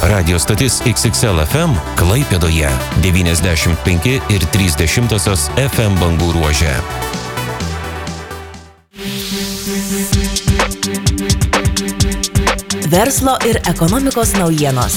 Radio stotis XXL FM Klaipėdoje 95,3 FM bangų ruože. Verslo ir ekonomikos naujienos.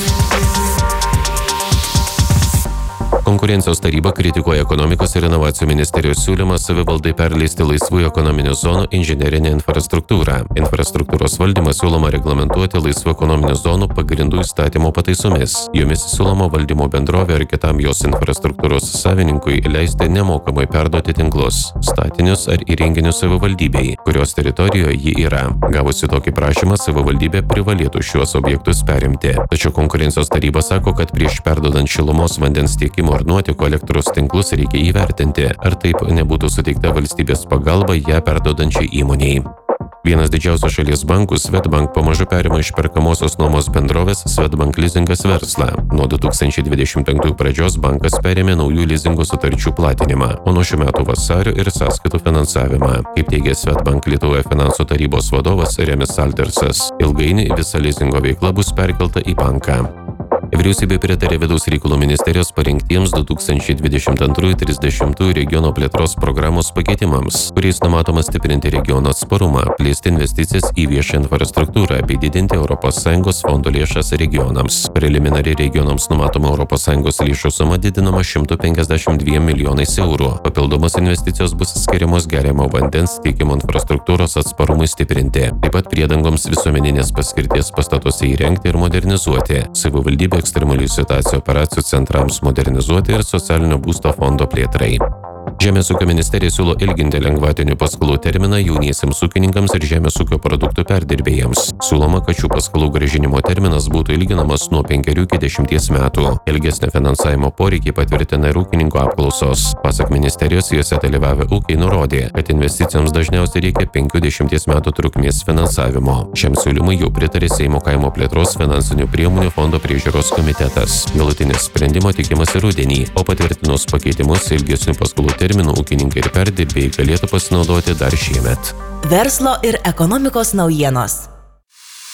Konkurencijos taryba kritikuoja ekonomikos ir inovacijų ministerijos siūlymą savivaldai perleisti laisvųjų ekonominių zonų inžinerinę infrastruktūrą. Infrastruktūros valdymą siūloma reglamentuoti laisvų ekonominių zonų pagrindų įstatymo pataisomis. Jomis siūloma valdymo bendrovė ar kitam jos infrastruktūros savininkui leisti nemokamai perduoti tinklus, statinius ar įrenginius savivaldybei, kurios teritorijoje ji yra. Gavusi tokį prašymą, savivaldybė privalėtų šiuos objektus perimti. Tačiau konkurencijos taryba sako, kad prieš perdodant šilumos vandens tiekimo ar nuotėkų elektros tinklus reikia įvertinti, ar taip nebūtų suteikta valstybės pagalba ją perduodančiai įmonei. Vienas didžiausių šalies bankų, Swedbank, pamažu perima iš perkamosios nuomos bendrovės Swedbank Lizingas verslą. Nuo 2025 pradžios bankas perėmė naujų lizingo sutarčių platinimą, o nuo šių metų vasario ir sąskaitų finansavimą. Kaip teigia Swedbank Lietuvoje finansų tarybos vadovas Remis Saldersas, ilgainiui visa lizingo veikla bus perkelta į banką. Vyriausybė pritarė Vidaus reikalų ministerijos parengtiems 2022-30 regiono plėtros programos pakeitimams, kuriais numatoma stiprinti regiono atsparumą, plėsti investicijas į viešą infrastruktūrą bei didinti ES fondo lėšas regionams. Preliminari regionams numatoma ES lėšų suma didinama 152 milijonais eurų. Papildomos investicijos bus skiriamos geriamo vandens tiekimo infrastruktūros atsparumui stiprinti, taip pat priedangoms visuomeninės paskirties pastatuose įrengti ir modernizuoti. Savivaldybė ekstremalių situacijų operacijų centrams modernizuoti ir socialinio būsto fondo plėtrai. Žemės ūkio ministerija siūlo ilginti lengvatinių paskolų terminą jauniesiems ūkininkams ir žemės ūkio produktų perdirbėjams. Siūloma, kad šių paskolų grąžinimo terminas būtų ilginamas nuo 5 iki 10 metų. Ilgesnio finansavimo poreikį patvirtina ir ūkininko apklausos. Pasak ministerijos, jose dalyvavę ūkiai nurodė, kad investicijoms dažniausiai reikia 5-10 metų trukmės finansavimo. Šiam siūlymui jau pritarė Seimo kaimo plėtros finansinių priemonių fondo priežiūros komitetas. Galutinis sprendimo tikimasi rudenį, o patvirtinus pakeitimus ilgesnių paskolų terminų ūkininkai ir perdirbėjai galėtų pasinaudoti dar šiemet. Verslo ir ekonomikos naujienos.